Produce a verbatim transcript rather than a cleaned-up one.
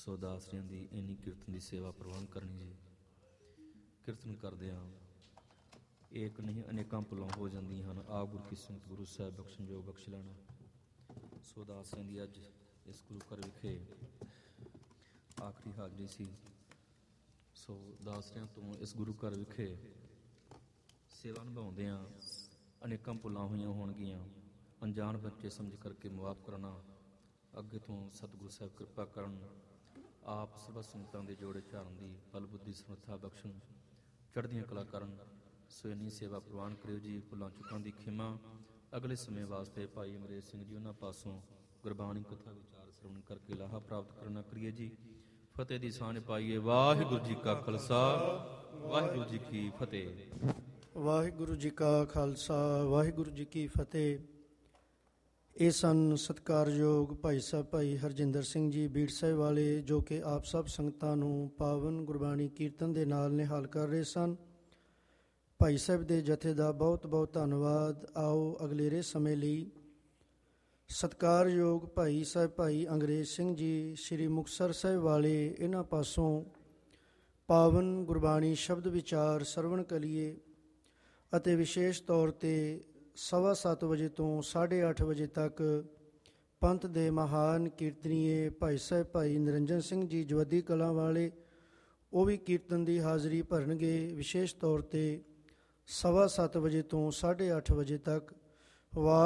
ਸੋ ਦਾਸਰੀਆਂ ਦੀ ਇੰਨੀ ਕੀਰਤਨ ਦੀ ਸੇਵਾ ਪ੍ਰਵਾਨ ਕਰਨੀ ਜੀ। ਕੀਰਤਨ ਕਰਦਿਆਂ ਇੱਕ ਨਹੀਂ ਅਨੇਕਾਂ ਭੁੱਲਾਂ ਹੋ ਜਾਂਦੀਆਂ ਹਨ। ਆਪ ਗੁਰੂ ਕੀ ਸੰਗਤ ਗੁਰੂ ਸਾਹਿਬ ਬਖਸ਼ਣ ਜੋ ਬਖਸ਼ ਲੈਣਾ। ਸੋ ਦਾਸਰੀਆਂ ਦੀ ਅੱਜ ਇਸ ਗੁਰੂ ਘਰ ਵਿਖੇ ਆਖਰੀ ਹਾਜ਼ਰੀ ਸੀ। ਸੋ ਦਾਸਰਿਆਂ ਤੋਂ ਇਸ ਗੁਰੂ ਘਰ ਵਿਖੇ ਸੇਵਾ ਨਿਭਾਉਂਦਿਆਂ ਅਨੇਕਾਂ ਭੁੱਲਾਂ ਹੋਈਆਂ ਹੋਣਗੀਆਂ। ਅਣਜਾਣ ਬੱਚੇ ਸਮਝ ਕਰਕੇ ਮੁਆਫ ਕਰਨਾ। ਅੱਗੇ ਤੋਂ ਸਤਿਗੁਰੂ ਸਾਹਿਬ ਕਿਰਪਾ ਕਰਨ, ਆਪ ਸਰਬੱਤ ਸੰਗਤਾਂ ਦੇ ਜੋੜੇ ਝਾੜਨ ਦੀ ਬਲ ਬੁੱਧੀ ਸਮਰੱਥਾ ਬਖਸ਼ਣ, ਚੜ੍ਹਦੀਆਂ ਕਲਾ ਕਰਨ। ਸੋ ਇੰਨੀ ਸੇਵਾ ਪ੍ਰਵਾਨ ਕਰਿਓ ਜੀ। ਭੁੱਲਾਂ ਚੁੱਕਾਂ ਦੀ ਖਿਮਾ। ਅਗਲੇ ਸਮੇਂ ਵਾਸਤੇ ਭਾਈ ਅਮਰੇਸ਼ ਸਿੰਘ ਜੀ ਉਹਨਾਂ ਪਾਸੋਂ ਗੁਰਬਾਣੀ ਕਥਾ ਵਿਚਾਰ ਸਰਵਣ ਕਰਕੇ ਲਾਹਾ ਪ੍ਰਾਪਤ ਕਰਨਾ ਕਰੀਏ ਜੀ। ਫਤਿਹ ਦੀ ਸਾਂਝ ਪਾਈਏ। ਵਾਹਿਗੁਰੂ ਜੀ ਕਾ ਖਾਲਸਾ, ਵਾਹਿਗੁਰੂ ਜੀ ਕੀ ਫਤਿਹ। ਵਾਹਿਗੁਰੂ ਜੀ ਕਾ ਖਾਲਸਾ, ਵਾਹਿਗੁਰੂ ਜੀ ਕੀ ਫਤਿਹ। ਇਹ ਸਨ ਸਤਿਕਾਰਯੋਗ ਭਾਈ ਸਾਹਿਬ ਭਾਈ ਹਰਜਿੰਦਰ ਸਿੰਘ ਜੀ ਬੀੜ ਸਾਹਿਬ ਵਾਲੇ, ਜੋ ਕਿ ਆਪ ਸਭ ਸੰਗਤਾਂ ਨੂੰ ਪਾਵਨ ਗੁਰਬਾਣੀ ਕੀਰਤਨ ਦੇ ਨਾਲ ਨਿਹਾਲ ਕਰ ਰਹੇ ਸਨ। ਭਾਈ ਸਾਹਿਬ ਦੇ ਜਥੇ ਦਾ ਬਹੁਤ ਬਹੁਤ ਧੰਨਵਾਦ। ਆਓ ਅਗਲੇਰੇ ਸਮੇਂ ਲਈ ਸਤਿਕਾਰਯੋਗ ਭਾਈ ਸਾਹਿਬ ਭਾਈ ਅੰਗਰੇਜ਼ ਸਿੰਘ ਜੀ ਸ੍ਰੀ ਮੁਕਤਸਰ ਸਾਹਿਬ ਵਾਲੇ, ਇਹਨਾਂ ਪਾਸੋਂ ਪਾਵਨ ਗੁਰਬਾਣੀ ਸ਼ਬਦ ਵਿਚਾਰ ਸਰਵਣ ਕਰੀਏ ਅਤੇ ਵਿਸ਼ੇਸ਼ ਤੌਰ 'ਤੇ ਸਵਾ ਸੱਤ ਵਜੇ ਤੋਂ ਸਾਢੇ ਅੱਠ ਵਜੇ ਤੱਕ ਪੰਥ ਦੇ ਮਹਾਨ ਕੀਰਤਨੀਏ ਭਾਈ ਸਾਹਿਬ ਭਾਈ ਨਿਰੰਜਨ ਸਿੰਘ ਜੀ ਜਵੱਦੀ ਕਲਾਂ ਵਾਲੇ, ਉਹ ਵੀ ਕੀਰਤਨ ਦੀ ਹਾਜ਼ਰੀ ਭਰਨਗੇ। ਵਿਸ਼ੇਸ਼ ਤੌਰ 'ਤੇ ਸਵਾ ਸੱਤ ਵਜੇ ਤੋਂ ਸਾਢੇ ਅੱਠ ਵਜੇ ਤੱਕ ਵਾ